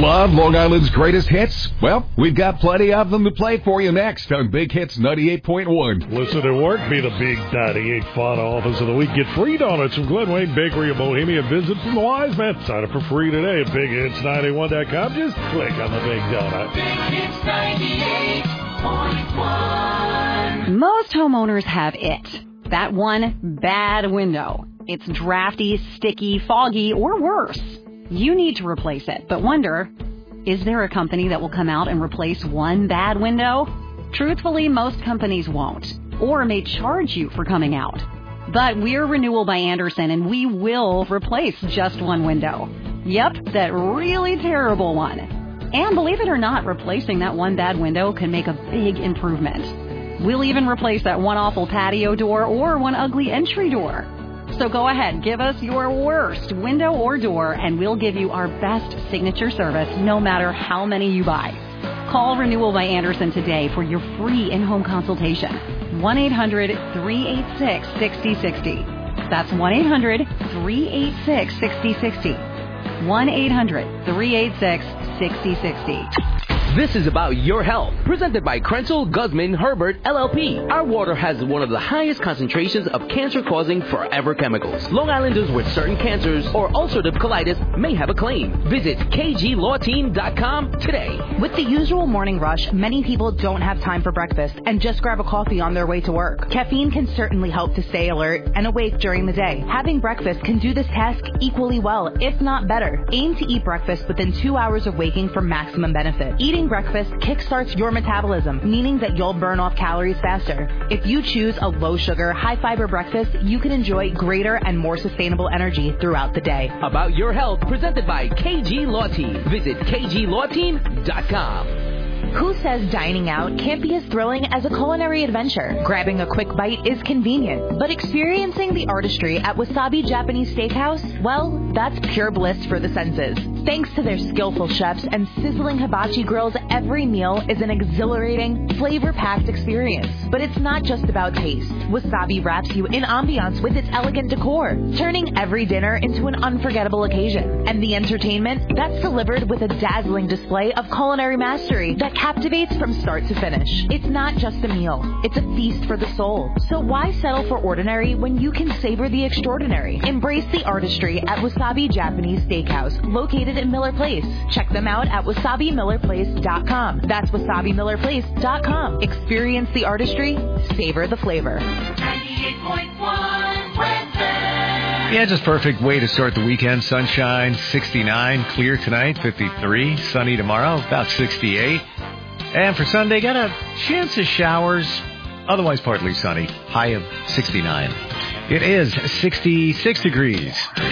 love Long Island's greatest hits? Well, we've got plenty of them to play for you next on Big Hits 98.1. Listen at work, be the Big 98 Fun Office of the Week. Get free donuts from Glen Wayne Bakery of Bohemia. Visit from the Wise Man. Sign up for free today at BigHits91.com. Just click on the big donut. Big Hits 98.1. Most homeowners have it. That one bad window. It's drafty, sticky, foggy, or worse. You need to replace it, but wonder, is there a company that will come out and replace one bad window? Truthfully, most companies won't, or may charge you for coming out. But we're Renewal by Andersen, and we will replace just one window. Yep, that really terrible one. And believe it or not, replacing that one bad window can make a big improvement. We'll even replace that one awful patio door or one ugly entry door. So go ahead, give us your worst window or door, and we'll give you our best signature service no matter how many you buy. Call Renewal by Andersen today for your free in-home consultation. 1-800-386-6060. That's 1-800-386-6060. 1-800-386-6060. This is about your health. Presented by Krenzel Guzman Herbert LLP. Our water has one of the highest concentrations of cancer-causing forever chemicals. Long Islanders with certain cancers or ulcerative colitis may have a claim. Visit kglawteam.com today. With the usual morning rush, many people don't have time for breakfast and just grab a coffee on their way to work. Caffeine can certainly help to stay alert and awake during the day. Having breakfast can do this task equally well, if not better. Aim to eat breakfast within 2 hours of waking for maximum benefit. Eating breakfast kickstarts your metabolism, meaning that you'll burn off calories faster. If you choose a low-sugar, high-fiber breakfast, you can enjoy greater and more sustainable energy throughout the day. About your health, presented by KG Law Team. Visit kglawteam.com. Who says dining out can't be as thrilling as a culinary adventure? Grabbing a quick bite is convenient, but experiencing the artistry at Wasabi Japanese Steakhouse, well, that's pure bliss for the senses. Thanks to their skillful chefs and sizzling hibachi grills, every meal is an exhilarating, flavor-packed experience. But it's not just about taste. Wasabi wraps you in ambiance with its elegant decor, turning every dinner into an unforgettable occasion. And the entertainment, that's delivered with a dazzling display of culinary mastery that captivates from start to finish. It's not just a meal. It's a feast for the soul. So why settle for ordinary when you can savor the extraordinary? Embrace the artistry at Wasabi Japanese Steakhouse, located in Miller Place. Check them out at wasabimillerplace.com. That's wasabimillerplace.com. Experience the artistry, savor the flavor. 98.1 Redfern. Yeah, just perfect way to start the weekend. Sunshine, 69, clear tonight, 53, sunny tomorrow, about 68. And for Sunday, got a chance of showers, otherwise partly sunny, high of 69. It is 66 degrees.